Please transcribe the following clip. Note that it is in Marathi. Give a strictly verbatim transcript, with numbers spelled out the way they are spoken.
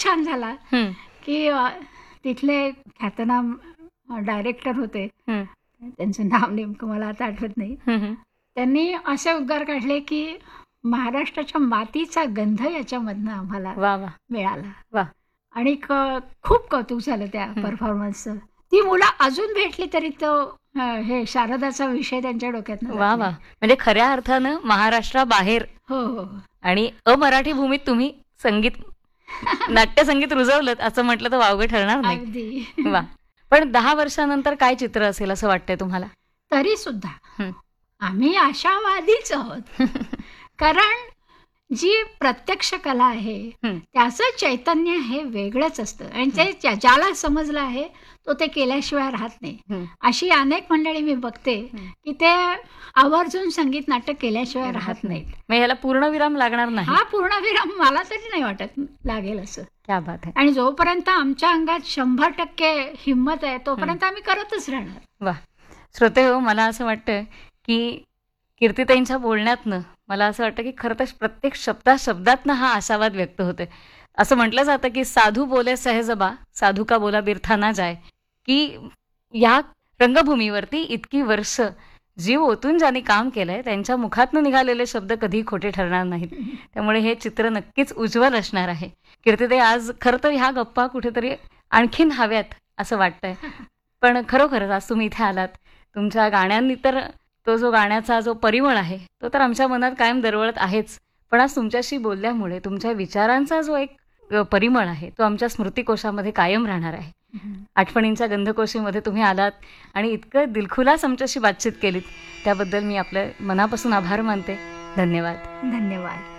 छान झाला हं, की अ, तिथले ख्यातनाम डायरेक्टर होते, हं, त्यांचं नाव नेमकं मला आता आठवत नाही. हं, हं. त्यांनी असे उद्गार काढले की महाराष्ट्राच्या मातीचा गंध याच्यामधनं आम्हाला वा वा मिळाला. वा. आणि क- खूप कौतुक झालं त्या हं. परफॉर्मन्सचं. ती मुलं अजून भेटली तरी तो अ, हे शारदाचा विषय त्यांच्या डोक्यातनं वा जात वा. नाही. म्हणजे खऱ्या अर्थानं महाराष्ट्राबाहेर हो हो हो. आणि अमराठी भूमीत तुम्ही संगीत नाट्यसंगीत रुजवलं असं म्हटलं तर वावगं ठरणार नाही. अगदी. वा. पण दहा वर्षानंतर काय चित्र असेल असं वाटतंय तुम्हाला? तरी सुद्धा हं. आम्ही आशावादीच आहोत. कारण जी प्रत्यक्ष कला आहे हं. त्याचं चैतन्य हे वेगळंच असतं आणि ते ज्या- ज्याला समजलं आहे तो ते केल्याशिवाय राहत नाही. हं. अशी अनेक मंडळी मी बघते हं. की ते आवर्जून संगीत नाटक केल्याशिवाय राहत नाहीत. मग ह्याला पूर्णविराम लागणार नाही. हा पूर्णविराम मला तरी नाही वाटत लागेल असं. क्या बात आहे. आणि जोपर्यंत आमच्या अंगात शंभर टक्के हिंमत आहे तोपर्यंत आम्ही करतच राहणार. वा. श्रोते हो, मला असं वाटतं की कीर्तिताईंच्या बोलण्यातनं मला असं वाटतं की खरं तर प्रत्येक शब्दा शब्दातनं हा आशावाद व्यक्त होतोय. असं म्हटलं जातं की साधू बोले सहजबा, साधू का बोला बिरथा ना जाय, की या रंगभूमीवरती इतकी वर्ष जीव ओतून ज्यांनी काम केलंय त्यांच्या मुखातनं निघालेले शब्द कधी खोटे ठरणार नाहीत. त्यामुळे हे चित्र नक्कीच उज्ज्वल असणार आहे. कीर्तिताई, आज खरं तर ह्या गप्पा कुठेतरी आणखीन हव्यात असं वाटतंय. पण खरोखरच आज तुम्ही इथे आलात. तुमच्या गाण्यांनी तर तो जो गाण्याचा जो परिमळ आहे तो तर आमच्या मनात कायम दरवळत आहेच. पण आज तुमच्याशी बोलल्यामुळे तुमच्या विचारांचा जो एक अ, परिमळ आहे तो आमच्या स्मृतिकोशामध्ये कायम राहणार आहे. आठवणींच्या गंधकोशीमध्ये तुम्ही आलात आणि इतकं दिलखुलास आमच्याशी बातचीत केलीत त्याबद्दल मी आपल्या मनापासून आभार मानते. धन्यवाद. धन्यवाद.